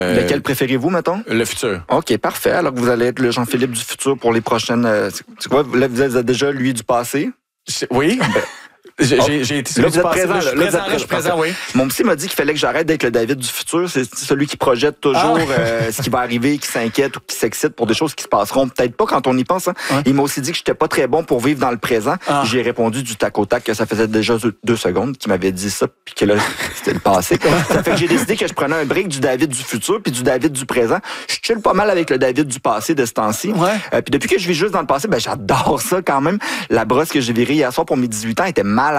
Lequel préférez-vous, mettons? Le futur. OK, parfait. Alors que vous allez être le Jean-Philippe du futur pour les prochaines... c'est quoi? Là, vous êtes déjà lui du passé? Oui. J'ai été celui là, vous êtes présent. Je suis présent, oui. Mon psy m'a dit qu'il fallait que j'arrête d'être le David du futur. C'est celui qui projette toujours ce qui va arriver, qui s'inquiète ou qui s'excite pour des choses qui se passeront peut-être pas quand on y pense. Hein. Ouais. Il m'a aussi dit que j'étais pas très bon pour vivre dans le présent. J'ai répondu du tac au tac que ça faisait déjà 2 secondes qu'il m'avait dit ça, puis que là, c'était le passé. Ça fait que j'ai décidé que je prenais un break du David du futur puis du David du présent. Je chill pas mal avec le David du passé de ce temps-ci. Ouais. Puis depuis que je vis juste dans le passé, j'adore ça quand même. La brosse que j'ai virée hier soir pour mes 18 ans était malade.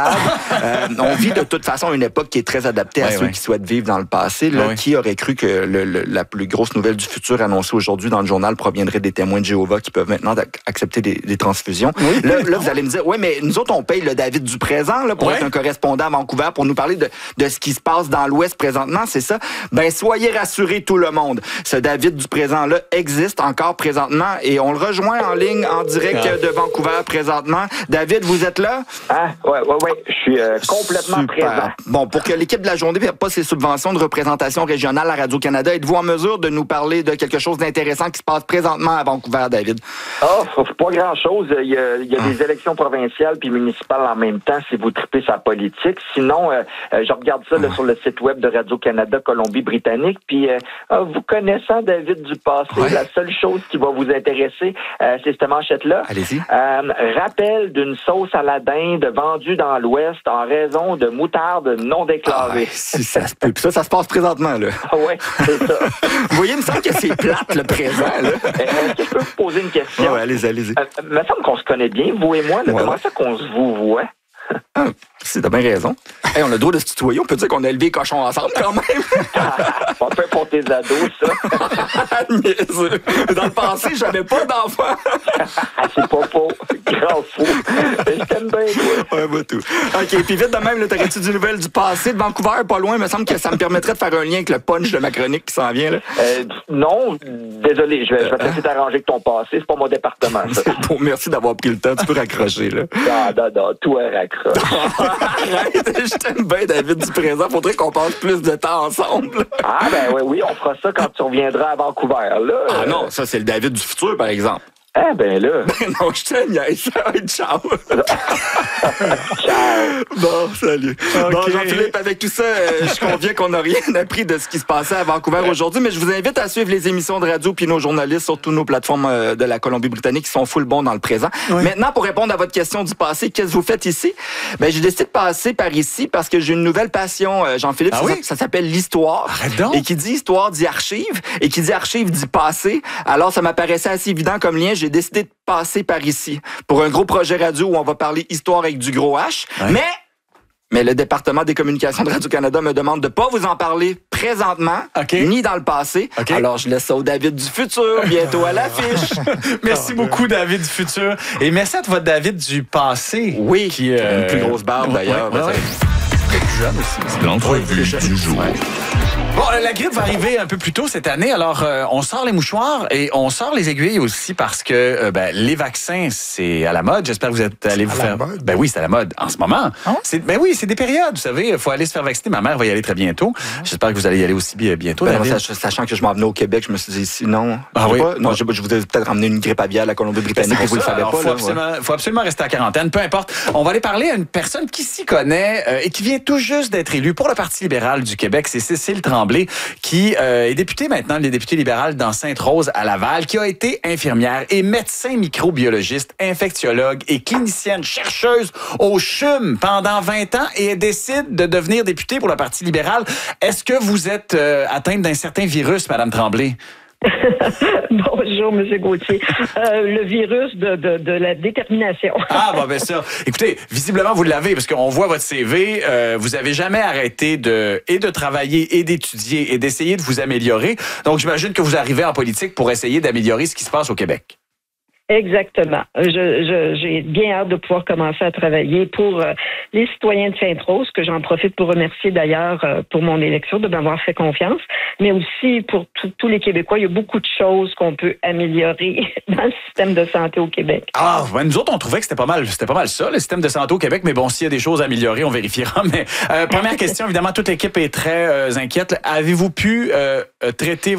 On vit de toute façon une époque qui est très adaptée à ceux qui souhaitent vivre dans le passé. Là, qui aurait cru que la plus grosse nouvelle du futur annoncée aujourd'hui dans le journal proviendrait des témoins de Jéhovah qui peuvent maintenant accepter des transfusions? Oui. Là, vous allez me dire, mais nous autres, on paye le David du présent là, pour être un correspondant à Vancouver, pour nous parler de ce qui se passe dans l'Ouest présentement, c'est ça? Soyez rassurés tout le monde. Ce David du présent-là existe encore présentement et on le rejoint en ligne, en direct de Vancouver présentement. David, vous êtes là? Oui, je suis complètement présent. Bon, pour que l'équipe de la journée n'ait pas ses subventions de représentation régionale à Radio-Canada, êtes-vous en mesure de nous parler de quelque chose d'intéressant qui se passe présentement à Vancouver, David? Pas grand-chose. Il y a des élections provinciales puis municipales en même temps si vous tripez sa politique. Sinon, je regarde ça sur le site web de Radio-Canada Colombie-Britannique. Puis, vous connaissant David du passé, la seule chose qui va vous intéresser, c'est cette manchette-là. Allez-y. Rappel d'une sauce à la dinde vendue dans l'Ouest en raison de moutarde non déclarée. Si ça se peut. Puis ça se passe présentement, là. Oui, c'est ça. Vous voyez, il me semble que c'est plate, le présent, là. Est-ce que je peux vous poser une question? Oui, allez-y. Il me semble qu'on se connaît bien, vous et moi. Comment ça qu'on se vous voit? T'as bien raison. Hey, on a le droit de se tutoyer. On peut dire qu'on a élevé les cochons ensemble quand même. Pas fait pour tes ados, ça. Dans le passé, j'avais pas d'enfant. C'est pas faux. Grand fou. Je t'aime bien, toi. Ouais, bah tout. OK, puis vite de même, t'aurais-tu des nouvelles du passé de Vancouver? Pas loin, il me semble que ça me permettrait de faire un lien avec le punch de ma chronique qui s'en vient, là. Non, désolé, je vais te laisser t'arranger avec ton passé. C'est pas mon département, ça. Bon, merci d'avoir pris le temps. Tu peux raccrocher, là. Non, toi, raccroche. Arrête, je t'aime bien, David du présent. Faudrait qu'on passe plus de temps ensemble. Oui, on fera ça quand tu reviendras à Vancouver, là. Non, ça, c'est le David du futur, par exemple. Là. Non, je te niaise. Ciao. Ciao. Bon, salut. Okay. Bon, Jean-Philippe, avec tout ça, je conviens qu'on n'a rien appris de ce qui se passait à Vancouver aujourd'hui, mais je vous invite à suivre les émissions de radio puis nos journalistes sur toutes nos plateformes de la Colombie-Britannique qui sont full bons dans le présent. Oui. Maintenant, pour répondre à votre question du passé, qu'est-ce que vous faites ici? J'ai décidé de passer par ici parce que j'ai une nouvelle passion, Jean-Philippe. Ça s'appelle l'histoire. Et qui dit histoire dit archive. Et qui dit archive dit passé. Alors, ça m'apparaissait assez évident comme lien. J'ai décidé de passer par ici pour un gros projet radio où on va parler histoire avec du gros H. Ouais. Mais le département des communications de Radio-Canada me demande de pas vous en parler présentement, ni dans le passé. Alors, je laisse ça au David du futur, bientôt à l'affiche. Merci beaucoup, David du futur. Et merci à votre David du passé. Oui, qui a une plus grosse barbe, d'ailleurs. Très plus jeune aussi. C'est l'entrevue du jour. Ouais. Bon, la grippe va arriver un peu plus tôt cette année, alors on sort les mouchoirs et on sort les aiguilles aussi parce que les vaccins, c'est à la mode. J'espère que vous êtes allés vous faire... oui, c'est à la mode en ce moment. Ah ouais? Oui, c'est des périodes, vous savez. Il faut aller se faire vacciner. Ma mère va y aller très bientôt. J'espère que vous allez y aller aussi bientôt. Moi, sachant que je m'en venais au Québec, je me suis dit, sinon... je vous ai peut-être ramené une grippe aviaire à la Colombie-Britannique et vous le savez pas. Il faut absolument rester à quarantaine, peu importe. On va aller parler à une personne qui s'y connaît et qui vient tout juste d'être élue pour le Parti libéral du Québec. C'est Cécile Tremblay, qui est députée maintenant, les députés libérales dans Sainte-Rose à Laval, qui a été infirmière et médecin microbiologiste, infectiologue et clinicienne chercheuse au CHUM pendant 20 ans et elle décide de devenir députée pour le Parti libéral. Est-ce que vous êtes atteinte d'un certain virus, Madame Tremblay? Bonjour, M. Gauthier. Le virus de la détermination. Bien sûr. Écoutez, visiblement, vous l'avez, parce qu'on voit votre CV. Vous n'avez jamais arrêté de travailler et d'étudier et d'essayer de vous améliorer. Donc, j'imagine que vous arrivez en politique pour essayer d'améliorer ce qui se passe au Québec. Exactement. J'ai bien hâte de pouvoir commencer à travailler pour les citoyens de Sainte-Rose, que j'en profite pour remercier d'ailleurs pour mon élection, de m'avoir fait confiance, mais aussi pour tous les Québécois. Il y a beaucoup de choses qu'on peut améliorer dans le système de santé au Québec. Nous autres, on trouvait que c'était pas mal ça, le système de santé au Québec, mais bon, s'il y a des choses à améliorer, on vérifiera. Mais première question, évidemment, toute l'équipe est très inquiète. Avez-vous pu traiter